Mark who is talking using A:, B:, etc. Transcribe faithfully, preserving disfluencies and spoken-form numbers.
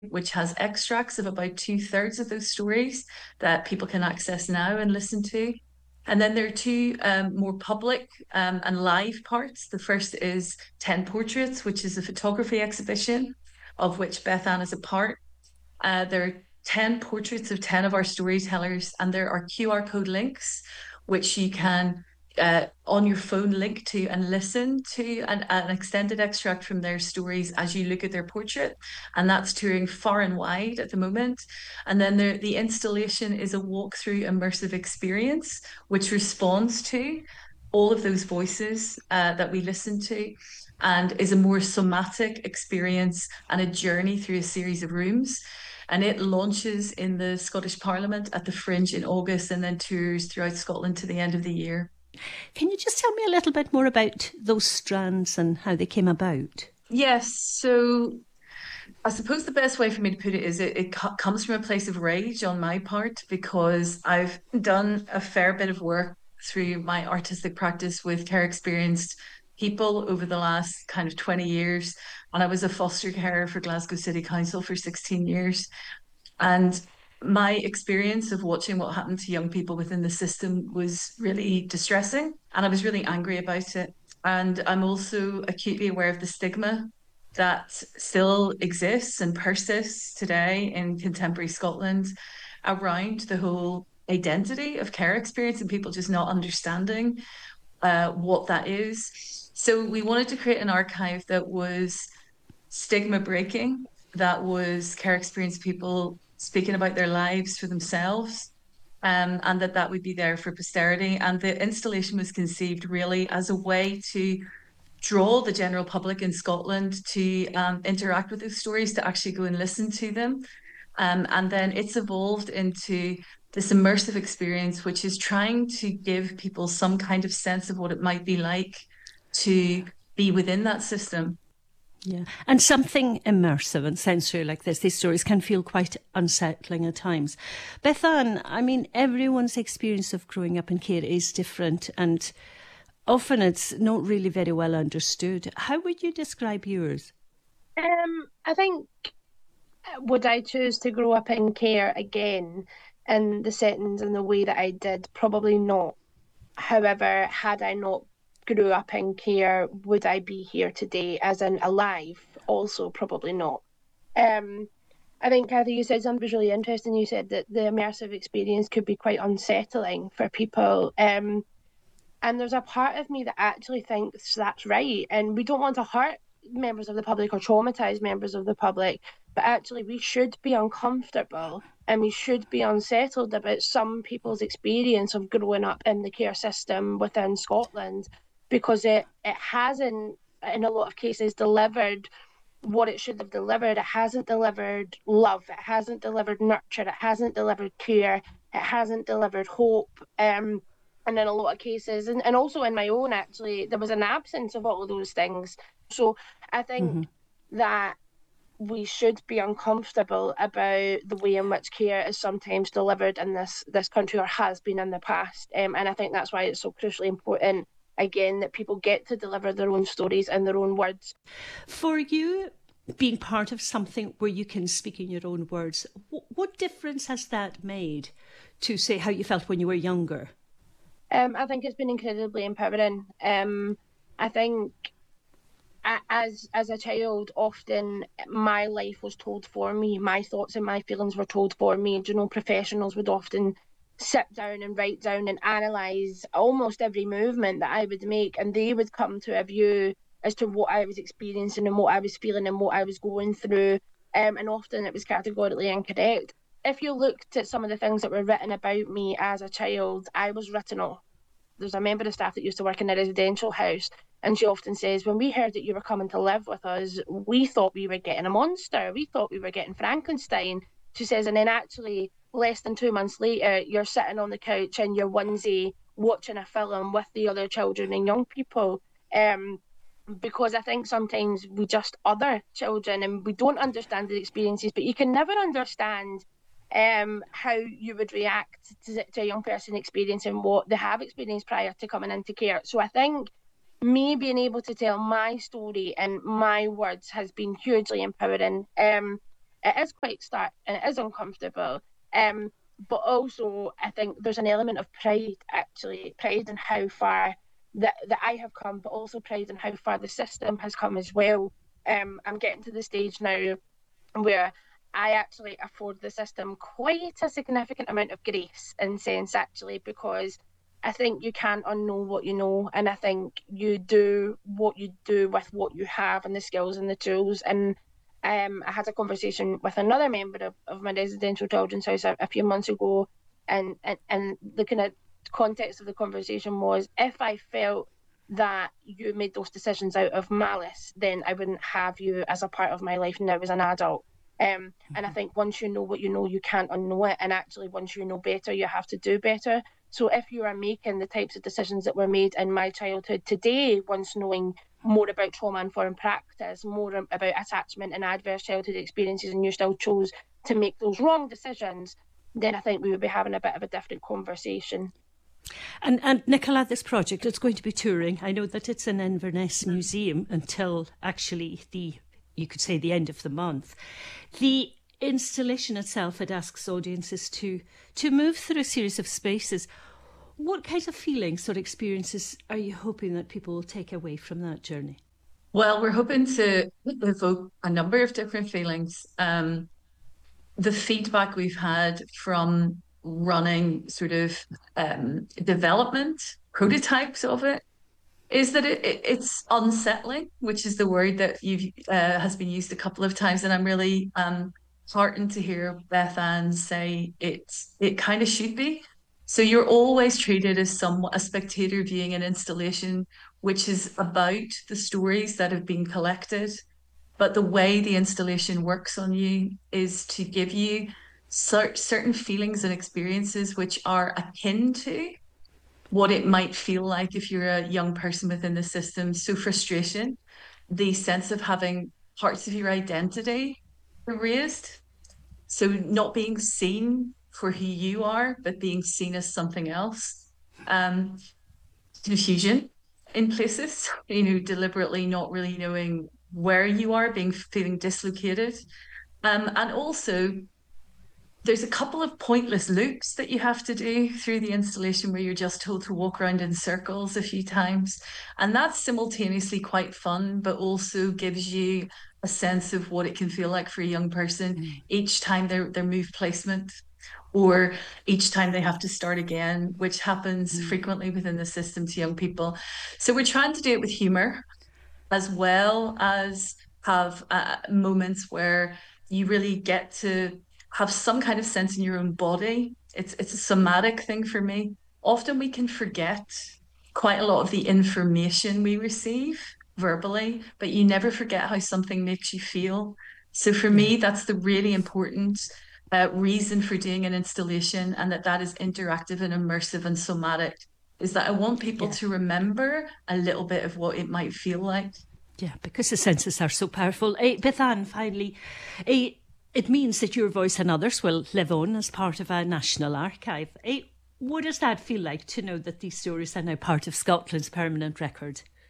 A: which has extracts of about two thirds of those stories that people can access now and listen to. And then there are two um, more public um, and live parts. The first is ten Portraits, which is a photography exhibition of which Beth Ann is a part. Uh, there are ten portraits of ten of our storytellers, and there are Q R code links, which you can uh, on your phone link to and listen to an, an extended extract from their stories as you look at their portrait. And that's touring far and wide at the moment. And then there, the installation is a walkthrough immersive experience, which responds to all of those voices uh, that we listen to and is a more somatic experience and a journey through a series of rooms. And it launches in the Scottish Parliament at the Fringe in August and then tours throughout Scotland to the end of the year.
B: Can you just tell me a little bit more about those strands and how they came about?
A: Yes, so I suppose the best way for me to put it is it, it co- comes from a place of rage on my part because I've done a fair bit of work through my artistic practice with care experienced people over the last kind of twenty years. And I was a foster carer for Glasgow City Council for sixteen years. And my experience of watching what happened to young people within the system was really distressing. And I was really angry about it. And I'm also acutely aware of the stigma that still exists and persists today in contemporary Scotland around the whole identity of care experience and people just not understanding uh, what that is. So we wanted to create an archive that was stigma breaking, that was care experienced people speaking about their lives for themselves, um, and that that would be there for posterity. And the installation was conceived really as a way to draw the general public in Scotland to um, interact with those stories, to actually go and listen to them. Um, and then it's evolved into this immersive experience, which is trying to give people some kind of sense of what it might be like to be within that system.
B: Yeah. And something immersive and sensory like this, these stories can feel quite unsettling at times. Beth Ann, I mean, everyone's experience of growing up in care is different and often it's not really very well understood. How would you describe yours?
C: Um, I think would I choose to grow up in care again in the settings and the way that I did? Probably not. However, had I not grew up in care, would I be here today as in alive? Also, probably not. Um, I think, Kathy, you said something was really interesting. You said that the immersive experience could be quite unsettling for people. Um, and there's a part of me that actually thinks that's right. And we don't want to hurt members of the public or traumatize members of the public, but actually we should be uncomfortable and we should be unsettled about some people's experience of growing up in the care system within Scotland, because it it hasn't in a lot of cases delivered what it should have delivered. It hasn't delivered love, it hasn't delivered nurture, it hasn't delivered care, it hasn't delivered hope. Um and in a lot of cases, and, and also in my own, actually, there was an absence of all of those things. So I think
B: Mm-hmm.
C: that we should be uncomfortable about the way in which care is sometimes delivered in this this country or has been in the past. Um, and I think that's why it's so crucially important, again, that people get to deliver their own stories in their own words.
B: For you, being part of something where you can speak in your own words, what, what difference has that made to, say, how you felt when you were younger?
C: Um, I think it's been incredibly empowering. Um, I think as as a child, often my life was told for me. My thoughts and my feelings were told for me. You know, professionals would often sit down and write down and analyze almost every movement that I would make, and they would come to a view as to what I was experiencing and what I was feeling and what I was going through. Um, and often it was categorically incorrect. If you looked at some of the things that were written about me as a child, I was written off. There's a member of staff that used to work in a residential house, and she often says, when we heard that you were coming to live with us, we thought we were getting a monster. We thought we were getting Frankenstein. She says, and then actually, less than two months later, you're sitting on the couch in your onesie watching a film with the other children and young people. Um, because I think sometimes we just other children and we don't understand the experiences, but you can never understand um, how you would react to, to a young person experiencing what they have experienced prior to coming into care. So I think me being able to tell my story and my words has been hugely empowering. Um, it is quite stark and it is uncomfortable. Um, but also, I think there's an element of pride, actually, pride in how far that, that I have come, but also pride in how far the system has come as well. Um, I'm getting to the stage now where I actually afford the system quite a significant amount of grace in sense, actually, because I think you can't unknow what you know, and I think you do what you do with what you have and the skills and the tools. And um, I had a conversation with another member of, of my residential children's house a, a few months ago, and, and, and the kind of context of the conversation was, if I felt that you made those decisions out of malice, then I wouldn't have you as a part of my life now as an adult. Um, mm-hmm. And I think once you know what you know, you can't unknow it. And actually, once you know better, you have to do better. So if you are making the types of decisions that were made in my childhood today, once knowing more about trauma-informed practice, more about attachment and adverse childhood experiences, and you still chose to make those wrong decisions, then I think we would be having a bit of a different conversation.
B: And, and Nicola, this project, it's going to be touring. I know that it's in Inverness Museum until actually the, you could say, the end of the month. The installation itself, it asks audiences to to move through a series of spaces. What kinds of feelings or experiences are you hoping that people will take away from that journey?
A: Well, we're hoping to evoke a number of different feelings. Um, the feedback we've had from running sort of um, development prototypes of it is that it, it, it's unsettling, which is the word that you've uh, has been used a couple of times, and I'm really um, heartened to hear Beth Ann say it's it kind of should be. So you're always treated as somewhat a spectator viewing an installation, which is about the stories that have been collected. But the way the installation works on you is to give you cer- certain feelings and experiences which are akin to what it might feel like if you're a young person within the system. So frustration, the sense of having parts of your identity erased. So not being seen for who you are, but being seen as something else. Um, confusion in places, you know, deliberately not really knowing where you are, being feeling dislocated. Um, and also there's a couple of pointless loops that you have to do through the installation where you're just told to walk around in circles a few times. And that's simultaneously quite fun, but also gives you a sense of what it can feel like for a young person mm. each time they're, they're move placement, or each time they have to start again, which happens mm. frequently within the system to young people. So we're trying to do it with humor, as well as have uh, moments where you really get to have some kind of sense in your own body. It's it's a somatic thing for me. Often we can forget quite a lot of the information we receive verbally, but you never forget how something makes you feel. So for yeah. me, that's the really important uh, reason for doing an installation, and that that is interactive and immersive and somatic, is that I want people yeah. to remember a little bit of what it might feel like.
B: Yeah, because the senses are so powerful. Uh, Beth Ann, finally, uh, it means that your voice and others will live on as part of a national archive. Uh, what does that feel like to know that these stories are now part of Scotland's permanent record?